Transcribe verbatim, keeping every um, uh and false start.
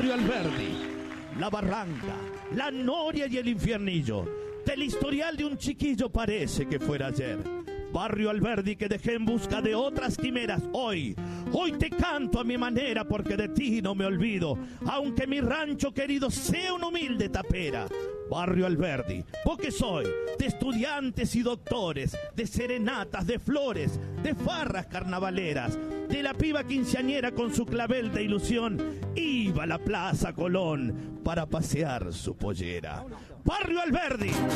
Barrio Alberdi, la barranca, la noria y el infiernillo. Del historial de un chiquillo parece que fuera ayer. Barrio Alberdi que dejé en busca de otras quimeras. Hoy, hoy te canto a mi manera porque de ti no me olvido, aunque mi rancho querido sea una humilde tapera. Barrio Alberdi, vos que soy de estudiantes y doctores, de serenatas, de flores, de farras carnavaleras, de la piba quinceañera con su clavel de ilusión, iba a la Plaza Colón para pasear su pollera. Barrio Alberdi.